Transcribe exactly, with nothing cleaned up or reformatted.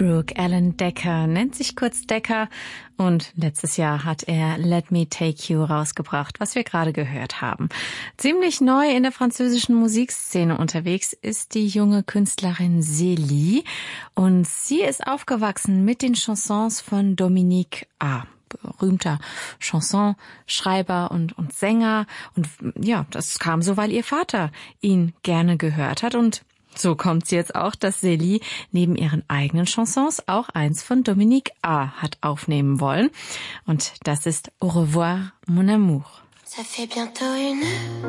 Brooke Alan Decker nennt sich kurz Decker und letztes Jahr hat er Let Me Take You rausgebracht, was wir gerade gehört haben. Ziemlich neu in der französischen Musikszene unterwegs ist die junge Künstlerin Zélie und sie ist aufgewachsen mit den Chansons von Dominique A., berühmter Chansonschreiber und, und Sänger. Und ja, das kam so, weil ihr Vater ihn gerne gehört hat. Und so kommt es jetzt auch, dass Zélie neben ihren eigenen Chansons auch eins von Dominique A. hat aufnehmen wollen. Und das ist Au revoir, mon amour. Ça fait bientôt une